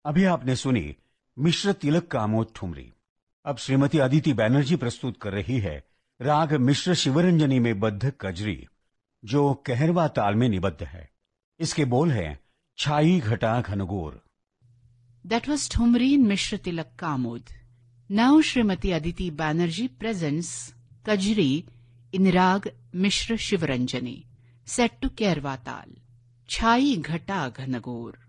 अभी आपने सुनी मिश्र तिलक का आमोद ठुमरी। अब श्रीमती अदिति बैनर्जी प्रस्तुत कर रही है राग मिश्र शिवरंजनी में बद्ध कजरी, जो कहरवा ताल में निबद्ध है। इसके बोल हैं छाई घटा घनघोर। That was Thumri in Mishra Tilak Kamod. Now Srimati Aditi Banerjee presents Kajri in Rag Mishra Shivaranjani, set to Kerva Tal. Chai Ghata Ghanagor.